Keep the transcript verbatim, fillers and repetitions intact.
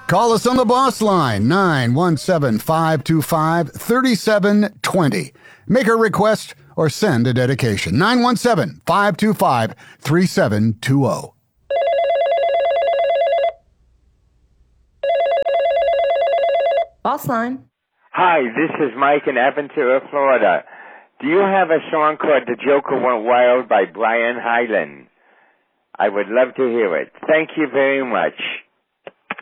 Call us on the boss line, nine one seven, five two five, three seven two zero. Make a request or send a dedication, nine one seven, five two five, three seven two zero. Boss line. Hi, this is Mike in Aventura, Florida. Do you have a song called The Joker Went Wild by Brian Hyland? I would love to hear it. Thank you very much.